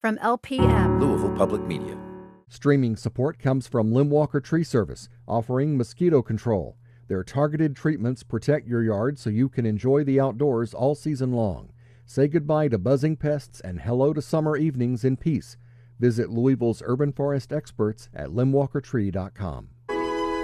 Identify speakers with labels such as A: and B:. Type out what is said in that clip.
A: from LPM.
B: Louisville Public Media.
C: Streaming support comes from Limwalker Tree Service, offering mosquito control. Their targeted treatments protect your yard so you can enjoy the outdoors all season long. Say goodbye to buzzing pests and hello to summer evenings in peace. Visit Louisville's urban forest experts at limwalkertree.com.